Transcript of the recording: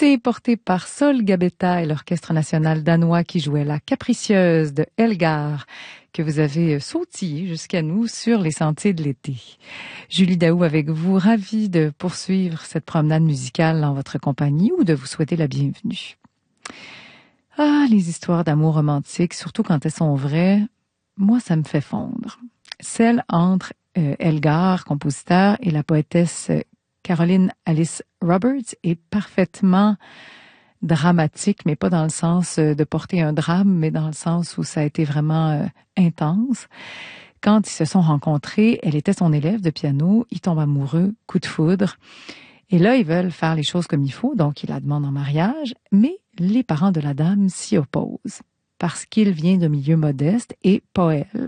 C'est porté par Sol Gabetta et l'Orchestre national danois qui jouait la Capricieuse de Elgar, que vous avez sautillé jusqu'à nous sur les sentiers de l'été. Julie Daou avec vous, ravie de poursuivre cette promenade musicale en votre compagnie ou de vous souhaiter la bienvenue. Ah, les histoires d'amour romantique, surtout quand elles sont vraies, moi ça me fait fondre. Celle entre Elgar, compositeur, et la poétesse Caroline Alice Roberts est parfaitement dramatique, mais pas dans le sens de porter un drame, mais dans le sens où ça a été vraiment intense. Quand ils se sont rencontrés, elle était son élève de piano, ils tombent amoureux, coup de foudre. Et là, ils veulent faire les choses comme il faut, donc ils la demandent en mariage, mais les parents de la dame s'y opposent parce qu'il vient d'un milieu modeste et pas elle.